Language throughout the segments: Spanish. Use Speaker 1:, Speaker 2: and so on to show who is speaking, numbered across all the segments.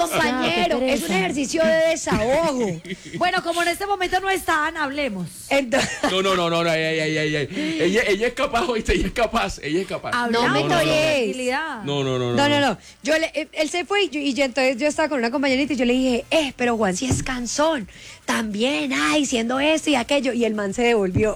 Speaker 1: compañero, es un ejercicio de desahogo.
Speaker 2: Bueno, como en este momento no están, hablemos.
Speaker 1: Entonces,
Speaker 3: No, ella es capaz, oíste, ella es capaz.
Speaker 1: No me torees.
Speaker 2: Tranquilidad.
Speaker 1: No. Él se fue entonces yo estaba con una compañerita y yo le dije, pero Juan sí es cansón. También, diciendo esto y aquello. Y el man se devolvió.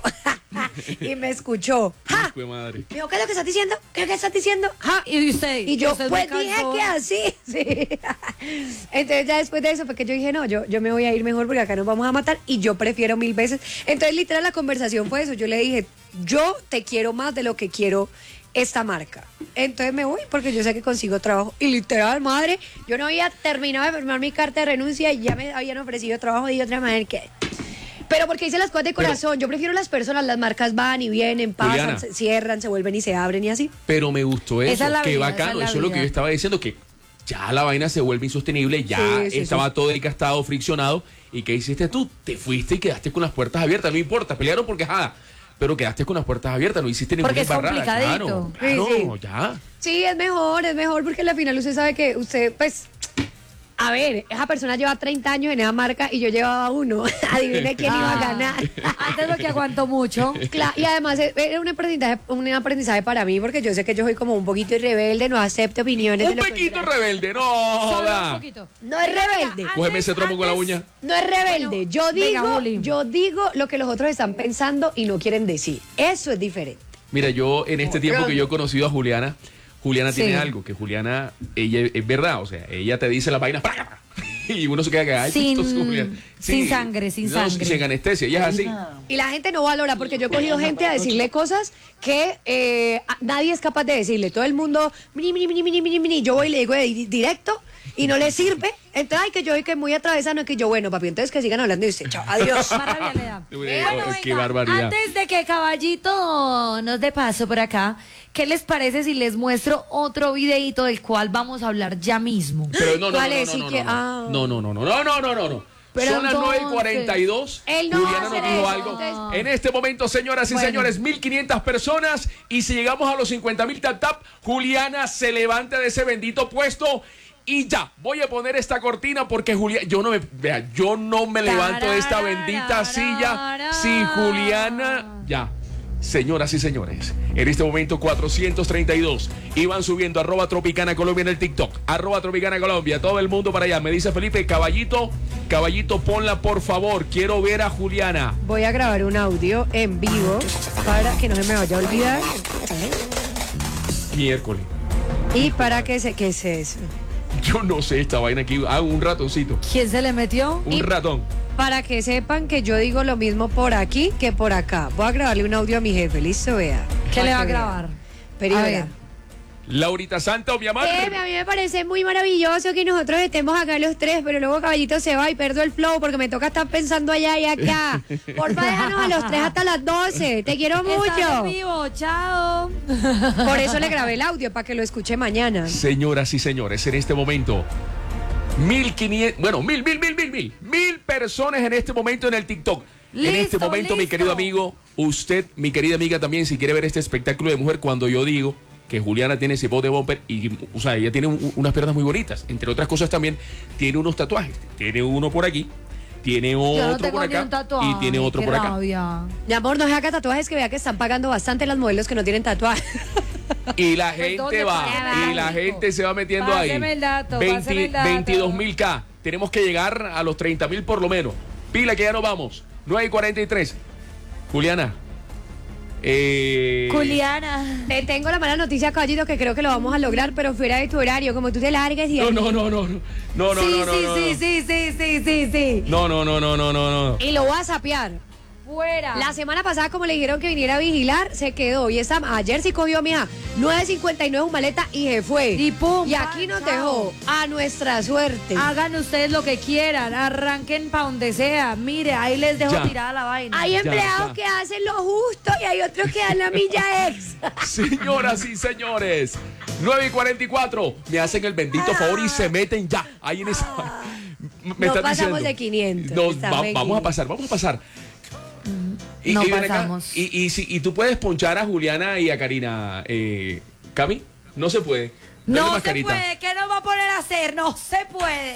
Speaker 1: Y me escuchó. ¡Ja!
Speaker 3: Hijo de madre.
Speaker 1: Me dijo, ¿qué es lo que estás diciendo? ¿Qué es lo que estás diciendo? ¡Ja!
Speaker 2: Y usted.
Speaker 1: Y yo,
Speaker 2: usted
Speaker 1: pues
Speaker 2: me
Speaker 1: dije
Speaker 2: cansó.
Speaker 1: que así. Sí. Entonces ya después de eso, porque yo dije, no, yo me voy a ir mejor porque acá nos vamos a matar y yo prefiero 1000 veces. Entonces literal la conversación fue eso. Yo le dije, yo te quiero más de lo que quiero esta marca. Entonces me voy porque yo sé que consigo trabajo. Y literal, madre, yo no había terminado de firmar mi carta de renuncia y ya me habían ofrecido trabajo de otra manera que... Pero porque hice las cosas de corazón. Yo prefiero las personas, las marcas van y vienen, pasan,
Speaker 3: Juliana,
Speaker 1: se cierran, se vuelven y se abren y así.
Speaker 3: Pero me gustó eso,
Speaker 2: Esa es la
Speaker 3: qué
Speaker 2: vida,
Speaker 3: bacano.
Speaker 2: esa es la
Speaker 3: Eso es lo que
Speaker 2: vida.
Speaker 3: yo estaba diciendo, que ya la vaina se vuelve insostenible, ya
Speaker 1: Sí,
Speaker 3: estaba todo desgastado, friccionado. ¿Y qué hiciste tú? Te fuiste y quedaste con las puertas abiertas, no importa, pelearon porque pero quedaste con las puertas abiertas, no hiciste ninguna
Speaker 2: Porque es
Speaker 3: embarrada.
Speaker 2: complicadito.
Speaker 3: Claro,
Speaker 1: Sí.
Speaker 3: ya.
Speaker 1: Sí, es mejor porque al final usted sabe que usted, pues, a ver, esa persona lleva 30 años en esa marca y yo llevaba uno. Adivine quién iba a ganar.
Speaker 2: Antes porque aguantó mucho.
Speaker 1: Y además era un aprendizaje para mí porque yo sé que yo soy como un poquito rebelde, no acepto opiniones
Speaker 3: Un
Speaker 1: de los
Speaker 3: pequito
Speaker 1: contrarios.
Speaker 3: rebelde, no
Speaker 2: Solo un
Speaker 3: joda.
Speaker 2: poquito.
Speaker 1: No es rebelde.
Speaker 3: Cógeme ese trompo con la uña.
Speaker 1: No es rebelde.
Speaker 2: Bueno, venga, Juli.
Speaker 1: Yo digo lo que los otros están pensando y no quieren decir. Eso es diferente.
Speaker 3: Mira, yo en este tiempo que yo he conocido a Juliana
Speaker 2: Sí.
Speaker 3: tiene algo, que Juliana, ella es verdad, o sea, ella te dice las vainas y uno se queda que ay,
Speaker 2: Sin-
Speaker 3: chistoso, Juliana.
Speaker 2: sin sangre, sin sangre.
Speaker 3: Sin anestesia, ella es así.
Speaker 1: Y la gente no valora porque yo he cogido gente a decirle cosas que nadie es capaz de decirle. Todo el mundo, mini. Yo voy y le digo directo y no le sirve. Entonces, que yo soy que muy atravesano, que yo, bueno, papi, entonces que sigan hablando y usted, chao, adiós.
Speaker 2: Más rabia le da.
Speaker 3: Qué
Speaker 2: venga,
Speaker 3: barbaridad.
Speaker 2: antes de que Caballito nos dé paso por acá, ¿qué les parece si les muestro otro videíto del cual vamos a hablar ya mismo?
Speaker 3: Pero no.
Speaker 1: ¿Cuál es? Y que-
Speaker 3: No.
Speaker 1: Pero
Speaker 3: Son las
Speaker 2: entonces,
Speaker 3: 9:42.
Speaker 1: él no
Speaker 3: Juliana
Speaker 1: va a
Speaker 3: nos
Speaker 1: hacer
Speaker 3: dijo
Speaker 1: eso,
Speaker 3: algo.
Speaker 1: entonces-
Speaker 3: En este momento, señoras y
Speaker 2: Bueno.
Speaker 3: señores, 1.500 personas. Y si llegamos a los 50.000 tap, Juliana se levanta de ese bendito puesto. Y ya, voy a poner esta cortina porque Juliana, yo no me levanto de esta bendita silla si Juliana, ya. Señoras y señores, en este momento 432 iban subiendo @Tropicana Colombia en el TikTok, @Tropicana Colombia, todo el mundo para allá. Me dice Felipe, caballito, ponla por favor, quiero ver a Juliana.
Speaker 1: Voy a grabar un audio en vivo para que no se me vaya a olvidar
Speaker 3: Miércoles.
Speaker 1: y para que se... ¿Qué es eso?
Speaker 3: Yo no sé esta vaina aquí, un ratoncito,
Speaker 2: ¿Quién se le metió?
Speaker 3: un ratón.
Speaker 1: Para que sepan que yo digo lo mismo por aquí que por acá. Voy a grabarle un audio a mi jefe, listo, vea.
Speaker 2: ¿Qué le va a
Speaker 1: que vea.
Speaker 2: grabar?
Speaker 1: Pero
Speaker 2: A
Speaker 1: verá.
Speaker 2: ver.
Speaker 3: Laurita Santa, mi amor.
Speaker 1: A mí me parece muy maravilloso que nosotros estemos acá los tres, pero luego Caballito se va y pierdo el flow porque me toca estar pensando allá y acá. Porfa, déjanos a los tres hasta las 12. Te quiero
Speaker 2: Estás en
Speaker 1: mucho.
Speaker 2: vivo, chao.
Speaker 1: Por eso le grabé el audio, para que lo escuche mañana.
Speaker 3: Señoras y señores, en este momento, 1.500, bueno, mil personas en este momento en el TikTok. En este
Speaker 2: Listo,
Speaker 3: momento, mi
Speaker 2: listo.
Speaker 3: querido amigo, usted, mi querida amiga también, si quiere ver este espectáculo de mujer, cuando yo digo que Juliana tiene ese bote bumper y, o sea, ella tiene unas piernas muy bonitas. Entre otras cosas también tiene unos tatuajes. Tiene uno por aquí, tiene
Speaker 2: Yo no
Speaker 3: otro
Speaker 2: tengo
Speaker 3: por
Speaker 2: ni un
Speaker 3: acá
Speaker 2: tatuaje,
Speaker 3: y tiene otro
Speaker 2: qué
Speaker 3: por acá.
Speaker 2: rabia.
Speaker 1: Mi amor, no se haga tatuajes, que vea que están pagando bastante las modelos que no tienen tatuajes.
Speaker 3: Y la
Speaker 2: Pues,
Speaker 3: gente
Speaker 2: ¿dónde?
Speaker 3: va,
Speaker 2: Pásame
Speaker 3: y la
Speaker 2: el
Speaker 3: gente se va metiendo
Speaker 2: Páseme
Speaker 3: ahí.
Speaker 2: el dato, páseme el dato.
Speaker 3: 22.000K. Tenemos que llegar a los 30.000 por lo menos. Pila que ya nos vamos. 9:43. Juliana.
Speaker 2: Juliana.
Speaker 1: Te tengo la mala noticia, Caballito, que creo que lo vamos a lograr, pero fuera de tu horario, como tú te largues y...
Speaker 3: No.
Speaker 2: Sí.
Speaker 3: No.
Speaker 1: Y lo voy a sapear.
Speaker 2: Fuera.
Speaker 1: La semana pasada, como le dijeron que viniera a vigilar, se quedó. Y ayer sí cogió, mija, 9:59 su maleta y se fue.
Speaker 2: Y pum,
Speaker 1: Y aquí nos
Speaker 2: chao.
Speaker 1: dejó a nuestra suerte.
Speaker 2: Hagan ustedes lo que quieran, arranquen pa' donde sea. Mire, ahí les dejo
Speaker 3: Ya.
Speaker 2: tirada la vaina.
Speaker 1: Hay empleados
Speaker 3: ya.
Speaker 1: que hacen lo justo y hay otros que dan la milla extra.
Speaker 3: Señoras y señores. 9:44. Me hacen el bendito favor y se meten ya. Ahí en esa. Me
Speaker 1: No
Speaker 3: están
Speaker 1: pasamos
Speaker 3: diciendo.
Speaker 1: de 500.
Speaker 3: Nos
Speaker 1: Estamos en
Speaker 3: vamos a
Speaker 1: 500.
Speaker 3: pasar.
Speaker 2: No
Speaker 3: ven acá,
Speaker 2: pasamos.
Speaker 3: y tú puedes ponchar a Juliana y a Karina, Cami. No se puede. Dale
Speaker 2: No se
Speaker 3: mascarita.
Speaker 2: puede, ¿qué nos va a poner a hacer? No se puede.